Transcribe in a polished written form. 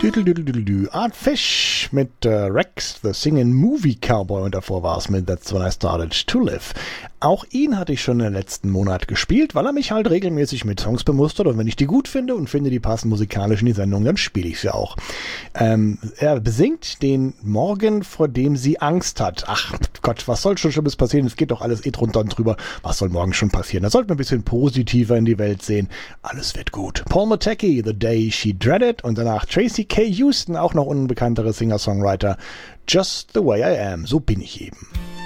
Art Fish mit Rex, the Singing Movie Cowboy, und davor war es mit That's When I Started to Live. Auch ihn hatte ich schon im letzten Monat gespielt, weil er mich halt regelmäßig mit Songs bemustert, und wenn ich die gut finde und finde, die passen musikalisch in die Sendung, dann spiele ich sie auch. Er besingt den Morgen, vor dem sie Angst hat. Ach Gott, was soll schon Schlimmes passieren? Es geht doch alles drunter und drüber. Was soll morgen schon passieren? Da sollten wir ein bisschen positiver in die Welt sehen. Alles wird gut. Paul Matecki, The Day She Dreaded, und danach Tracy K. Houston, auch noch unbekanntere Singer-Songwriter. Just the Way I Am, so bin ich eben.